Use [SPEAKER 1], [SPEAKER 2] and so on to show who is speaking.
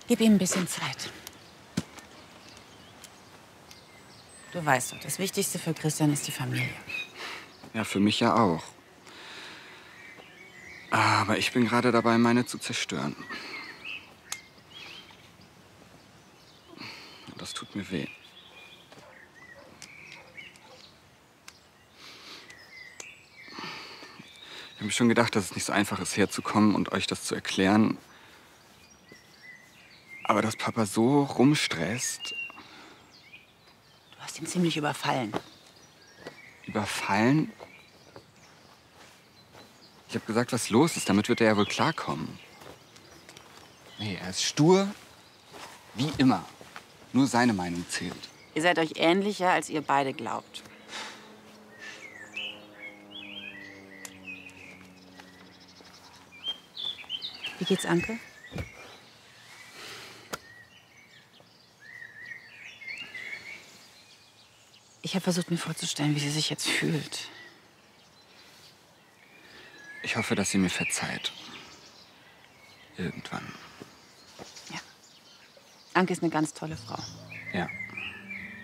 [SPEAKER 1] Gib ihm ein bisschen Zeit. Du weißt doch, das Wichtigste für Christian ist die Familie.
[SPEAKER 2] Ja, für mich ja auch. Aber ich bin gerade dabei, meine zu zerstören. Und das tut mir weh. Ich habe mir schon gedacht, dass es nicht so einfach ist, herzukommen und euch das zu erklären. Aber dass Papa so rumstresst.
[SPEAKER 1] Du hast ihn ziemlich überfallen.
[SPEAKER 2] Überfallen? Ich habe gesagt, was los ist. Damit wird er ja wohl klarkommen. Nee, er ist stur, wie immer. Nur seine Meinung zählt.
[SPEAKER 1] Ihr seid euch ähnlicher, als ihr beide glaubt. Wie geht's Anke? Ich habe versucht, mir vorzustellen, wie sie sich jetzt fühlt.
[SPEAKER 2] Ich hoffe, dass sie mir verzeiht. Irgendwann.
[SPEAKER 1] Ja. Anke ist eine ganz tolle Frau.
[SPEAKER 2] Ja.